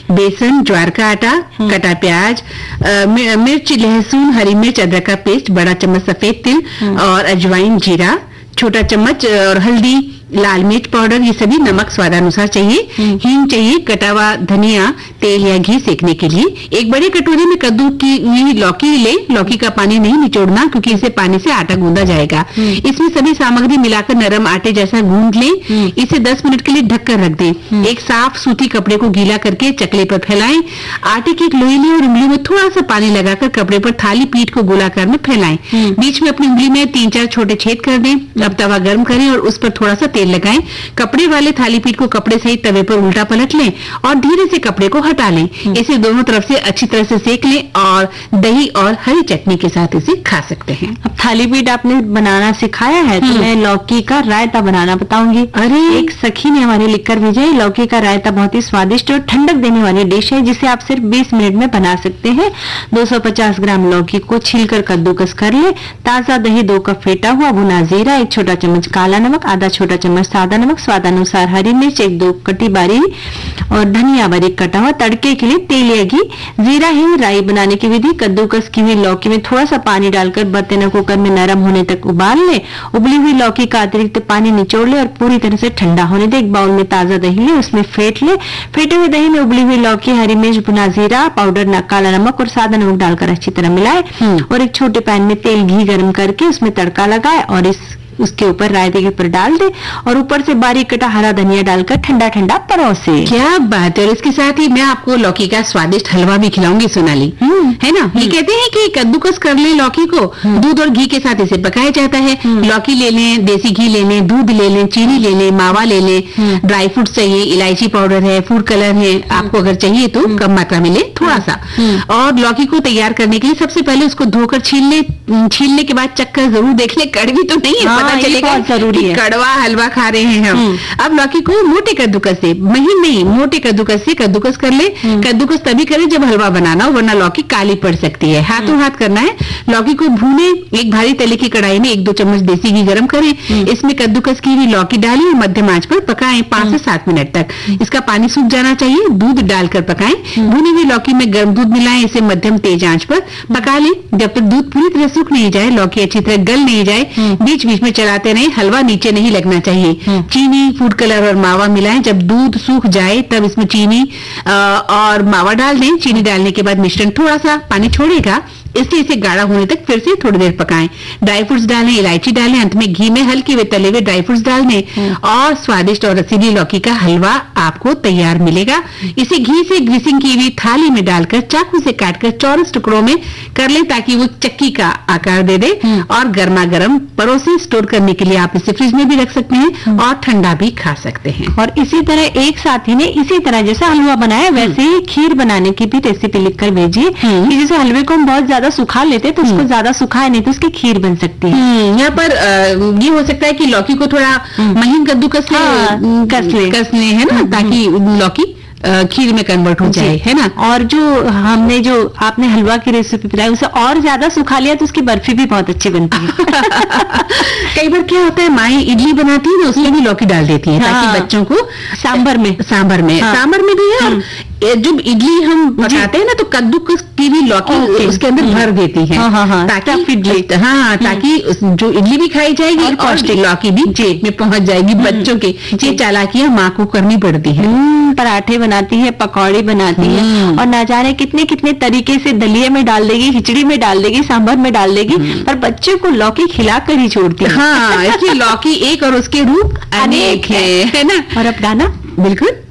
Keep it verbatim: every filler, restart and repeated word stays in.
बेसन, ज्वार का आटा, कटा प्याज, मिर्च, लहसुन, हरी मिर्च, अदरक का पेस्ट, बड़ा चम्मच सफेद तिल और अजवाइन, जीरा, छोटा चम्मच और हल्दी, लाल मिर्च पाउडर, ये सभी, नमक स्वादानुसार चाहिए, हींग चाहिए, कटा हुआ धनिया, तेल या घी सेकने के लिए। एक बड़े कटोरे में कद्दू की हुई लौकी ले। लौकी का पानी नहीं निचोड़ना क्योंकि इसे पानी से आटा गूंदा जाएगा। इसमें सभी सामग्री मिलाकर नरम आटे जैसा गूंद लें। इसे दस मिनट के लिए ढककर रख दें। एक साफ सूती कपड़े को गीला करके चकले पर फैलाएं। आटे की एक लोई लें और उंगली में थोड़ा सा पानी लगाकर कपड़े पर थाली पीठ को गोलाकार में फैलाएं। बीच में अपनी उंगली में तीन चार छोटे छेद कर दें। अब तवा गर्म करें और उस पर थोड़ा सा तेल लगाएं। कपड़े वाले थाली पीठ को कपड़े सहित तवे पर उल्टा पलट लें और धीरे से कपड़े को हटा लें। इसे दोनों तरफ से अच्छी तरह से सेक लें और दही और हरी चटनी के साथ इसे खा सकते हैं। अब थाली पीठ आपने बनाना सिखाया है तो मैं लौकी का रायता बनाना बताऊंगी। अरे, एक सखी ने हमारे लिखकर भेजा है, लौकी का रायता बहुत ही स्वादिष्ट और ठंडक देने वाली डिश है जिसे आप सिर्फ बीस मिनट में बना सकते हैं। दो सौ पचास ग्राम लौकी को छीलकर कद्दूकस कर ले। ताजा दही, दो कप फेटा हुआ भुना जीरा, एक छोटा चम्मच काला नमक, आधा छोटा चम्मच सादा नमक, स्वादानुसार हरी मिर्च, एक दो कटी बारी और धनिया बारीक कटा हुआ। तड़के के लिए तेल या घी, जीरा, हिंग, राई। बनाने की विधि, कद्दूकस की हुई लौकी में थोड़ा सा पानी डालकर बर्तन या कुकर में नरम होने तक उबाल ले। उबली हुई लौकी का अतिरिक्त पानी निचोड़ ले और पूरी तरह से ठंडा होने दे। एक बाउल में ताजा दही ले, उसमें फेंट ले। फेंटे हुए दही में उबली हुई लौकी, हरी मिर्च, भुना जीरा पाउडर, काला नमक और सादा नमक डालकर अच्छी तरह मिलाए और एक छोटे पैन में तेल घी गर्म करके उसमें तड़का लगाए और इस उसके ऊपर रायते के ऊपर डाल दे और ऊपर से बारीक कटा हरा धनिया डालकर ठंडा ठंडा परोसे। क्या बात है। और इसके साथ ही मैं आपको लौकी का स्वादिष्ट हलवा भी खिलाऊंगी सोनाली, है ना। ये कहते हैं कि कद्दूकस कर ले लौकी को, दूध और घी के साथ इसे पकाया जाता है। लौकी ले लें, देसी घी ले लें, दूध ले लें, चीनी ले लें, मावा ले लें, ड्राई फ्रूट चाहिए, इलायची पाउडर है, फूड कलर है, आपको अगर चाहिए तो कम मात्रा में ले थोड़ा सा। और लौकी को तैयार करने के लिए सबसे पहले उसको धोकर छील ले। छीलने के बाद चक्कर जरूर देख ले, कड़वी तो नहीं है, पता चलेगा जरूरी है, कड़वा हलवा खा रहे हैं हम। अब लौकी को मोटे कद्दूकस से, महीन नहीं, मोटे कद्दूकस से कद्दूकस कर ले। कद्दूकस तभी करें जब हलवा बनाना हो, वरना लौकी काली पड़ सकती है। हाथों हाथ करना है। लौकी को भूने। एक भारी तले की कढ़ाई में एक दो चम्मच देसी घी गरम करें। इसमें कद्दूकस की हुई लौकी डाली और मध्यम आंच पर पकाएं पांच से सात मिनट तक। इसका पानी सूख जाना चाहिए। दूध डालकर पकाएं। भुनी हुई लौकी में गर्म दूध मिलाएं। इसे मध्यम तेज आंच पर पका लें जब तक दूध पूरी तरह सूख नहीं जाए, लौकी अच्छी तरह गल नहीं जाए। बीच बीच में चलाते रहें, हलवा नीचे नहीं लगना चाहिए। चीनी, फूड कलर और मावा मिलाएं। जब दूध सूख जाए तब इसमें चीनी और मावा डाल दें। चीनी डालने के बाद मिश्रण थोड़ा सा पानी छोड़ेगा, इसलिए इसे गाढ़ा होने तक फिर से थोड़ी देर पकाएं। ड्राई फ्रूट्स डालें, इलायची डालें, अंत में घी में हल्के हुए तले हुए ड्राई फ्रूट्स डाल दें और स्वादिष्ट और रसीली लौकी का हलवा आपको तैयार मिलेगा। इसे घी से ग्रीसिंग की हुई थाली में डालकर चाकू से काटकर चौरस टुकड़ों में कर लें ताकि वो चक्की का आकार दे दे और गर्मा गर्म परोसे। स्टोर करने के लिए आप इसे फ्रिज में भी रख सकते हैं और ठंडा भी खा सकते हैं। और इसी तरह एक साथी ने इसी तरह जैसा हलवा बनाया वैसे ही खीर बनाने की भी रेसिपी लिखकर भेजिए कि जैसे हलवे को हम बहुत ज्यादा सुखा लेते तो उसको ज्यादा सुखाए नहीं तो उसकी खीर बन सकती है। यहाँ पर ये हो सकता है कि लौकी को थोड़ा महीन कद्दूकस से कस ले, कस ले है ना, ताकि लौकी खीर में कन्वर्ट हो जाए, है ना। और जो हमने जो आपने हलवा की रेसिपी बताई उसे और ज्यादा सुखा लिया तो उसकी बर्फी भी बहुत अच्छी बनती है। कई बार क्या होता है, माएं इडली बनाती है तो उसमें भी लौकी डाल देती है ताकि बच्चों को सांभर में सांभर में हाँ। सांभर में भी है। जब इडली हम पकाते हैं ना तो कद्दूकस की भी लौकी उसके अंदर भर देती है हाँ, हाँ, हाँ, ताकि इडली हाँ ताकि जो इडली भी खाई जाएगी और, और लौकी भी जेब में पहुंच जाएगी बच्चों के। ये चालाकियां माँ को करनी पड़ती है। पराठे बनाती है, पकौड़ी बनाती है और ना जाने कितने कितने तरीके से दलिया में डाल देगी, खिचड़ी में डाल देगी, सांभर में डाल देगी, पर बच्चे को लौकी खिलाकर ही छोड़ती है। हाँ, इसलिए लौकी एक और उसके रूप अनेक है, है ना। और अब गाना बिल्कुल।